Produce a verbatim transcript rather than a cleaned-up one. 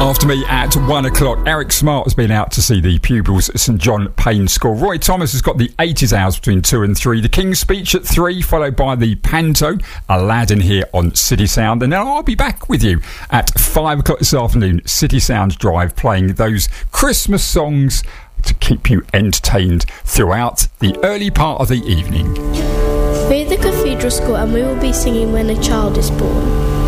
After me at one o'clock, Eric Smart has been out to see the pupils at St John Payne School. Roy Thomas has got the eighties hours between two and three. The King's Speech at three, followed by the Panto, Aladdin here on City Sound. And then I'll be back with you at five o'clock this afternoon, City Sound Drive, playing those Christmas songs to keep you entertained throughout the early part of the evening. We're the Cathedral School and we will be singing When a Child is Born.